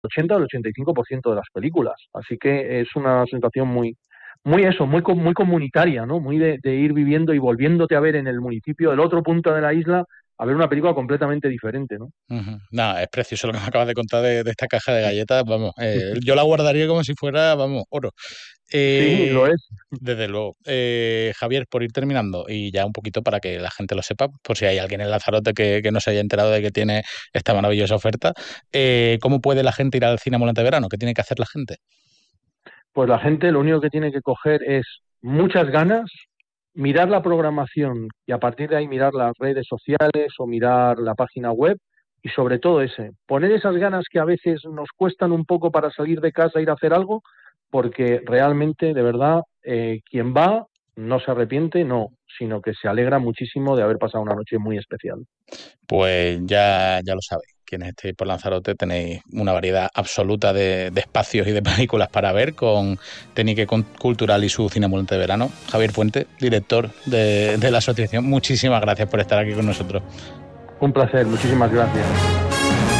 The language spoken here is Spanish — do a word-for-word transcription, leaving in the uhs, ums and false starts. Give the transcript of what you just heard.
ochenta o el ochenta y cinco por ciento de las películas. Así que es una sensación muy, muy eso, muy, muy comunitaria, ¿no? Muy de, de ir viviendo y volviéndote a ver en el municipio, del otro punto de la isla, a ver una película completamente diferente, ¿no? Uh-huh. Nada, es precioso lo que me acabas de contar de, de esta caja de galletas, vamos, eh, yo la guardaría como si fuera, vamos, oro. Sí, lo Eh, es. desde luego. Eh, Javier, por ir terminando, y ya un poquito para que la gente lo sepa, por si hay alguien en Lanzarote que, que no se haya enterado de que tiene esta maravillosa oferta, eh, ¿cómo puede la gente ir al cine Molante Verano? ¿Qué tiene que hacer la gente? Pues la gente lo único que tiene que coger es muchas ganas, mirar la programación y a partir de ahí mirar las redes sociales o mirar la página web y sobre todo ese, poner esas ganas que a veces nos cuestan un poco para salir de casa e ir a hacer algo, porque realmente, de verdad, eh, quien va no se arrepiente, no, sino que se alegra muchísimo de haber pasado una noche muy especial. Pues ya, ya lo sabéis. Quienes estéis por Lanzarote tenéis una variedad absoluta de, de espacios y de películas para ver con Técnica Cultural y su Cine Ambulante de Verano. Javier Fuente, director de, de la asociación, muchísimas gracias por estar aquí con nosotros. Un placer, muchísimas gracias.